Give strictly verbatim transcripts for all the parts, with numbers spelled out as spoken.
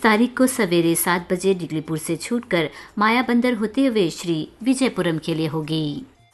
तारीख को सवेरे सात बजे डिगलीपुर से छूटकर मायाबंदर होते हुए श्री विजयपुरम के लिए होगी।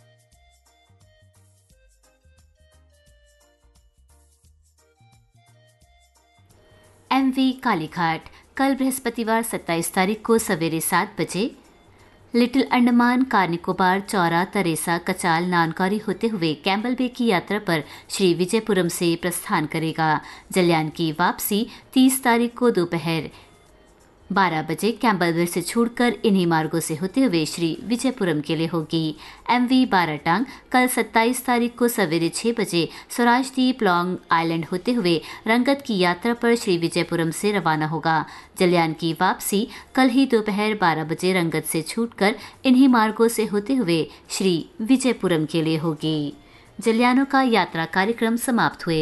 एमवी कालीघाट कल बृहस्पतिवार सत्ताईस तारीख को सवेरे सात बजे लिटिल अंडमान कार निकोबार चौरा तरेसा कचाल नानकौरी होते हुए कैम्बल बे की यात्रा पर श्री विजयपुरम से प्रस्थान करेगा। जलयान की वापसी तीस तारीख को दोपहर बारह बजे कैम्बल बे से छोड़कर इन्हीं मार्गों से होते हुए श्री विजयपुरम के लिए होगी। एमवी बाराटांग कल सत्ताईस तारीख को सवेरे छह बजे स्वराजद्वीप लॉन्ग आइलैंड होते हुए रंगत की यात्रा पर श्री विजयपुरम से रवाना होगा। जलयान की वापसी कल ही दोपहर बारह बजे रंगत से छूटकर इन्हीं मार्गों से होते हुए श्री विजयपुरम के लिए होगी। जलयानों का यात्रा कार्यक्रम समाप्त हुए।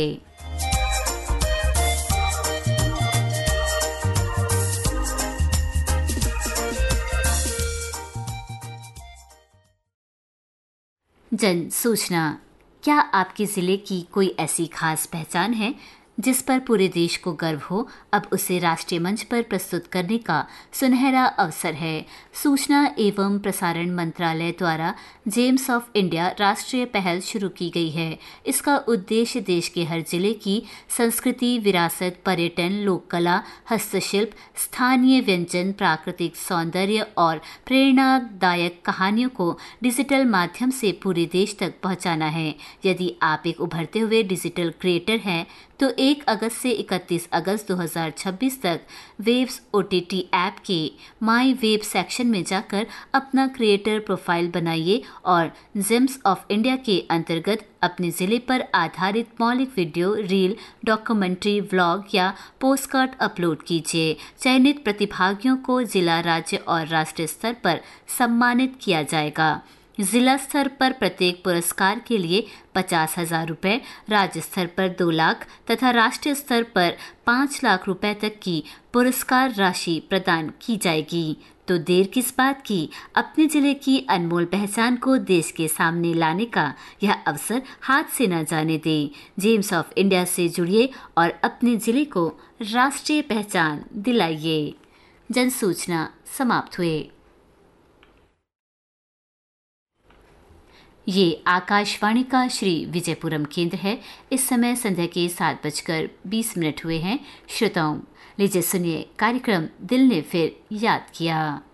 जन सूचना। क्या आपके ज़िले की कोई ऐसी खास पहचान है जिस पर पूरे देश को गर्व हो? अब उसे राष्ट्रीय मंच पर प्रस्तुत करने का सुनहरा अवसर है। सूचना एवं प्रसारण मंत्रालय द्वारा जेम्स ऑफ इंडिया राष्ट्रीय पहल शुरू की गई है। इसका उद्देश्य देश के हर जिले की संस्कृति, विरासत, पर्यटन, लोक कला, हस्तशिल्प, स्थानीय व्यंजन, प्राकृतिक सौंदर्य और प्रेरणादायक कहानियों को डिजिटल माध्यम से पूरे देश तक पहुंचाना है। यदि आप एक उभरते हुए डिजिटल क्रिएटर हैं तो एक अगस्त से इकतीस अगस्त दो हज़ार छब्बीस तक वेव्स ओटीटी ऐप के माई वेब सेक्शन में जाकर अपना क्रिएटर प्रोफाइल बनाइए और जेम्स ऑफ इंडिया के अंतर्गत अपने ज़िले पर आधारित मौलिक वीडियो, रील, डॉक्यूमेंट्री, व्लॉग या पोस्टकार्ड अपलोड कीजिए। चयनित प्रतिभागियों को जिला, राज्य और राष्ट्रीय स्तर पर सम्मानित किया जाएगा। जिला स्तर पर प्रत्येक पुरस्कार के लिए पचास हजार रुपये, राज्य स्तर पर दो लाख तथा राष्ट्रीय स्तर पर पाँच लाख रुपए तक की पुरस्कार राशि प्रदान की जाएगी। तो देर किस बात की, अपने जिले की अनमोल पहचान को देश के सामने लाने का यह अवसर हाथ से न जाने दें। जेम्स ऑफ इंडिया से जुड़िए और अपने जिले को राष्ट्रीय पहचान दिलाइए। जन सूचना समाप्त हुए। ये आकाशवाणी का श्री विजयपुरम केंद्र है। इस समय संध्या के सात बजकर बीस मिनट हुए हैं। श्रोताओं, लीजिए सुनिए कार्यक्रम दिल ने फिर याद किया।